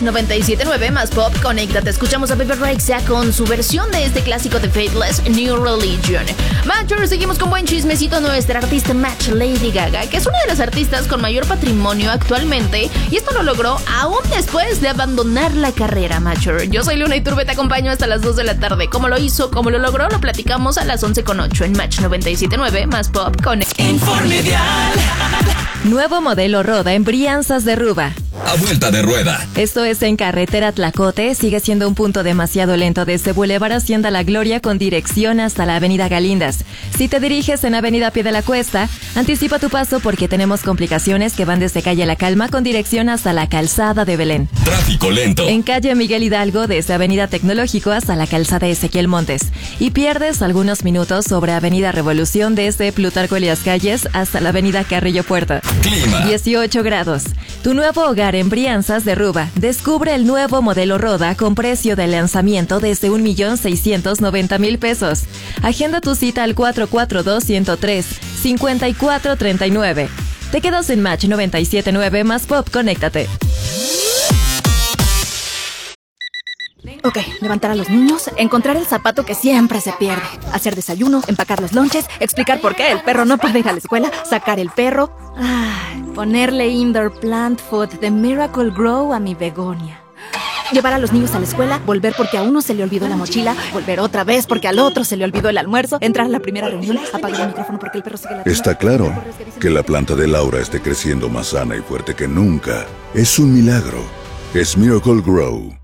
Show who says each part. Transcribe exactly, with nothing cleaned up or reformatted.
Speaker 1: noventa y siete punto nueve más pop, conéctate. Escuchamos a Bebe Rexha con su versión de este clásico de Faithless, New Religion. Matcher, seguimos con buen chismecito. Nuestra artista Match, Lady Gaga, que es una de las artistas con mayor patrimonio actualmente, y esto lo logró aún después de abandonar la carrera. Matcher, yo soy Luna Iturbe, te acompaño hasta las dos de la tarde. ¿Cómo lo hizo? ¿Cómo lo logró? Lo platicamos a las once con ocho en Match noventa y siete punto nueve más pop con
Speaker 2: Informe Vial.
Speaker 3: Nuevo modelo Roda en Brianzas de Ruba.
Speaker 2: A vuelta de rueda.
Speaker 3: Esto es en carretera Tlacote. Sigue siendo un punto demasiado lento desde Boulevard Hacienda La Gloria con dirección hasta la Avenida Galindas. Si te diriges en Avenida Pie de la Cuesta, anticipa tu paso porque tenemos complicaciones que van desde calle La Calma con dirección hasta la calzada de Belén.
Speaker 2: Tráfico lento.
Speaker 3: En calle Miguel Hidalgo desde Avenida Tecnológico hasta la calzada Ezequiel Montes. Y pierdes algunos minutos sobre Avenida Revolución desde Plutarco Elías Calles hasta la Avenida Carrillo Puerto.
Speaker 2: Clima.
Speaker 3: dieciocho grados. Tu nuevo hogar en Brianzas de Ruba. Descubre el nuevo modelo Roda con precio de lanzamiento desde un millón seiscientos noventa mil pesos. Agenda tu cita al cuatro cuatro dos, uno cero tres, cinco cuatro tres nueve. Te quedas en Match noventa y siete punto nueve más pop, conéctate.
Speaker 4: Ok, levantar a los niños, encontrar el zapato que siempre se pierde, hacer desayuno, empacar los lonches, explicar por qué el perro no puede ir a la escuela, sacar el perro, ay, ponerle indoor plant food de Miracle Grow a mi begonia. Llevar a los niños a la escuela, volver porque a uno se le olvidó la mochila, volver otra vez porque al otro se le olvidó el almuerzo, entrar a la primera reunión, apagar el micrófono porque el perro sigue la...
Speaker 5: Está claro que la planta de Laura esté creciendo más sana y fuerte que nunca. Es un milagro. Es Miracle Grow.